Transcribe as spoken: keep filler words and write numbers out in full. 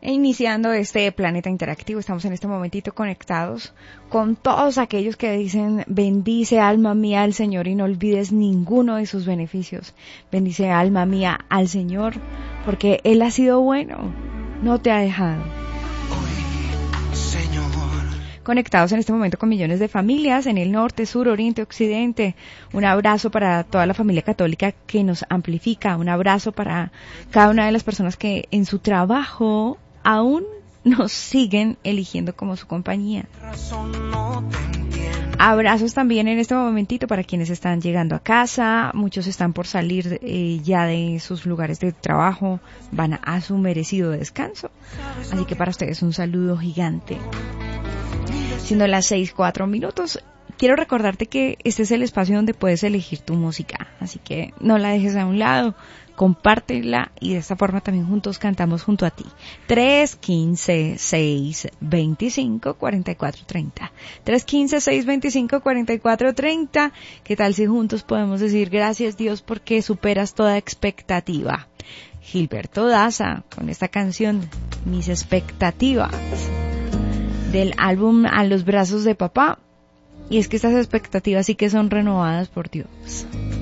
E iniciando este planeta interactivo, estamos en este momentito conectados con todos aquellos que dicen: bendice alma mía al Señor y no olvides ninguno de sus beneficios. Bendice alma mía al Señor porque Él ha sido bueno, no te ha dejado. Hoy, Señor. Conectados en este momento con millones de familias en el norte, sur, oriente, occidente. Un abrazo para toda la familia católica que nos amplifica. Un abrazo para cada una de las personas que en su trabajo aún nos siguen eligiendo como su compañía. Abrazos también en este momentito para quienes están llegando a casa. Muchos están por salir eh, ya de sus lugares de trabajo, van a, a su merecido descanso. Así que para ustedes un saludo gigante. Siendo las seis, cuatro minutos, quiero recordarte que este es el espacio donde puedes elegir tu música. Así que no la dejes a un lado. Compártela y de esta forma también juntos cantamos junto a ti. tres uno cinco, seis dos cinco, cuatro cuatro tres cero. tres uno cinco, seis dos cinco, cuatro cuatro tres cero. ¿Qué tal si juntos podemos decir gracias Dios porque superas toda expectativa? Gilberto Daza con esta canción Mis expectativas del álbum A los brazos de papá. Y es que estas expectativas sí que son renovadas por Dios.